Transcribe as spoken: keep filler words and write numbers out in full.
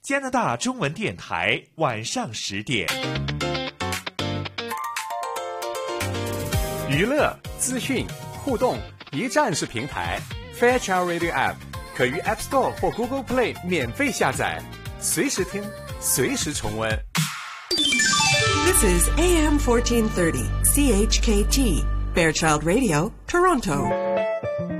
加拿大中文电台晚上十点。 娱乐、资讯、互动一站式平台 Fairchild Radio App 可于 App Store 或 Google Play 免费下载，随时听，随时重温。 This is A M fourteen thirty C H K T Fairchild Radio, Toronto.